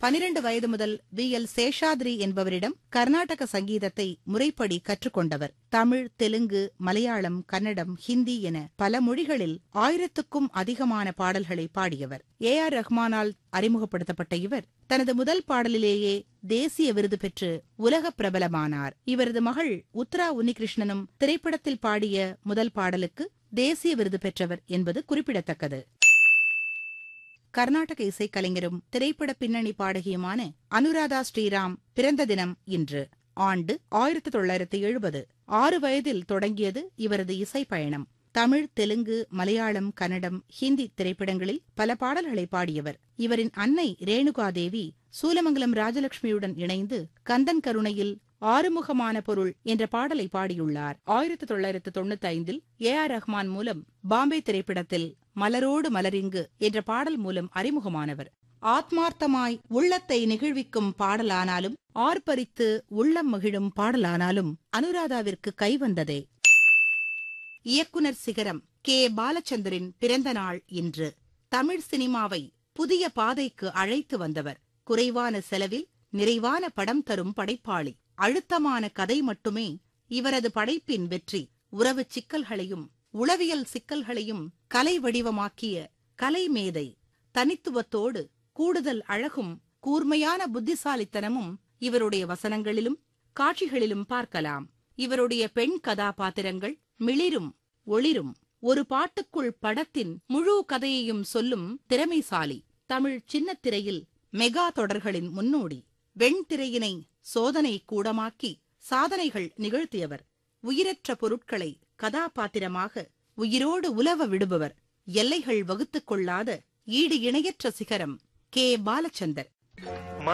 12 வயது முதல் வி.எல். சேஷாத்ரி என்பவரிடம் கர்நாடக சங்கீதத்தை முறைப்படி கற்றுக்கொண்டவர். தமிழ், தெலுங்கு, மலையாளம், கன்னடம், ஹிந்தி என பல மொழிகளில் 1000க்கும் அதிகமான பாடல்களை பாடியவர். ஏ.ஆர். ரஹ்மானால் அறிமுகப்படுத்தப்பட்ட இவர் தனது முதல் பாடலிலேயே தேசிய விருது பெற்று உலக பிரபலமானார். இவரது மகள் உத்ரா உன்னிகிருஷ்ணனும் திரைப்படத்தில் பாடிய முதல் பாடலுக்கு தேசிய விருது பெற்றவர் என்பது குறிப்பிடத்தக்கது. கர்நாடக இசைக்கலைஞரும் திரைப்பட பின்னணி பாடகியுமான அனுராதா ஸ்ரீராம் பிறந்த தினம் இன்று. ஆண்டு 1970. 6 வயதில் தொடங்கியது இவரது இசை பயணம். தமிழ், தெலுங்கு, மலையாளம், கன்னடம், ஹிந்தி திரைப்படங்களில் பல பாடல்களை பாடியவர். இவரின் அன்னை ரேணுகாதேவி சூலமங்கலம் ராஜலட்சுமியுடன் இணைந்து கந்தன் கருணையில் ஆறுமுகமான பொருள் என்ற பாடலை பாடியுள்ளார். 1995 ஏ.ஆர். ரஹ்மான் மூலம் பாம்பே திரைப்படத்தில் மலரோடு மலரிங்கு என்ற பாடல் மூலம் அறிமுகமானவர். ஆத்மார்த்தமாய் உள்ளத்தை நெகிழ்விக்கும் பாடலானாலும் ஆர்ப்பரித்து உள்ளம் மகிழும் பாடலானாலும் அனுராதாவிற்கு கைவந்ததே. இயக்குனர் சிகரம் கே. பாலச்சந்தரின் பிறந்த நாள் இன்று. தமிழ் சினிமாவை புதிய பாதைக்கு அழைத்து வந்தவர். குறைவான செலவில் நிறைவான படம் தரும் படைப்பாளி. அழுத்தமான கதை மட்டுமே இவரது படைப்பின் வெற்றி. உறவு சிக்கல்களையும் உளவியல் சிக்கல்களையும் கலை வடிவமாக்கிய கலைமேதை. தனித்துவத்தோடு கூடுதல் அழகும் கூர்மையான புத்திசாலித்தனமும் இவருடைய வசனங்களிலும் காட்சிகளிலும் பார்க்கலாம். இவருடைய பெண் கதாபாத்திரங்கள் மிளிரும் ஒளிரும். ஒரு பாட்டுக்குள் படத்தின் முழு கதையையும் சொல்லும் திறமைசாலி. தமிழ் சின்னத்திரையில் மெகா தொடர்களின் முன்னோடி. வெண்திரையினை சோதனை கூடமாக்கி சாதனைகள் நிகழ்த்தியவர். உயிரற்ற பொருட்களை கதாபாத்திரமாக உயிரோடு உலவ விடுபவர். எல்லைகள் வகுத்துக் கொள்ளாத ஈடு இணையற்ற சிகரம் கே. பாலச்சந்தர்.